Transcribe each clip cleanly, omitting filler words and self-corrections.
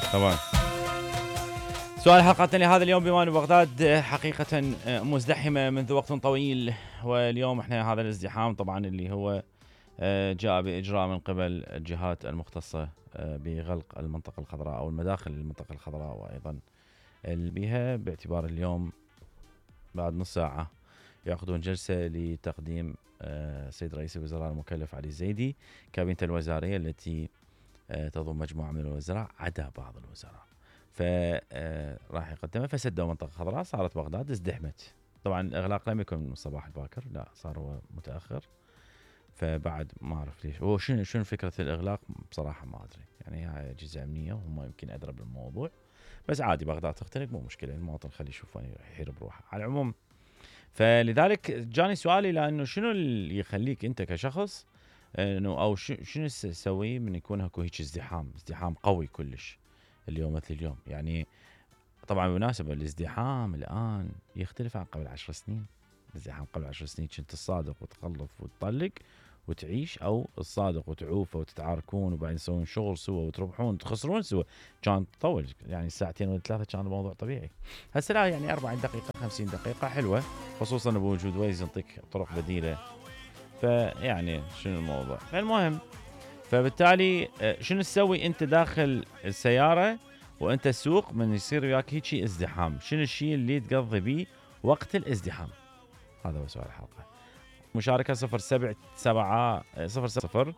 طبعا. سؤال حلقتنا لهذا اليوم: بما أن بغداد حقيقة مزدحمة منذ وقت طويل، واليوم احنا هذا الازدحام طبعا اللي هو جاء بإجراء من قبل الجهات المختصة بغلق المنطقة الخضراء أو المداخل للمنطقة الخضراء، وأيضا بها باعتبار اليوم بعد نص ساعة يعقدون جلسة لتقديم سيد رئيس الوزراء المكلف علي الزيدي كابينة الوزارية التي تضم مجموعة من الوزراء عدا بعض الوزراء، فراح يقدمها. فسدوا منطقة خضراء، صارت بغداد ازدحمت. طبعا الإغلاق لم يكن من الصباح الباكر، لا صار هو متأخر، فبعد ما أعرف ليش هو شنو فكرة الإغلاق بصراحة ما أدري، يعني هاي أجهزة أمنية وهم يمكن أدرى بالموضوع، بس عادي بغداد تخترق مو مشكلة، المواطن خليه يشوف وين يحير بروحه. على العموم فلذلك جاني سؤالي، لأنه شنو اللي يخليك أنت كشخص انه او شنو تسوي من يكون اكو هيك ازدحام قوي كلش اليوم مثل اليوم؟ يعني طبعا بالمناسبة الازدحام الان يختلف عن قبل 10 سنين. الازدحام قبل 10 سنين كنت تصادق وتخلف وتطلق وتعيش، او الصادق وتعوفه وتتعاركون وبعدين تسوون شغل سوا وتربحون وتخسرون سوا، كان تطول يعني ساعتين ولا ثلاثه، كان الموضوع طبيعي. هسه لا، يعني 40 دقيقه 50 دقيقه حلوه، خصوصا بوجود ويز يعطيك طرق بديله. فيعني شنو الموضوع؟ فالمهم، فبالتالي شنو تسوي انت داخل السياره وانت تسوق من يصير وياك هيك ازدحام؟ شنو الشيء اللي تقضي بيه وقت الازدحام؟ هذا هو سؤال الحلقه. مشاركه 077 00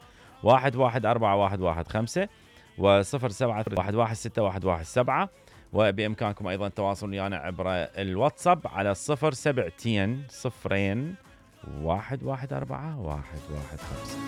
114115 و071161117، وبامكانكم ايضا التواصل ويانا عبر الواتساب على 072 0 114 115.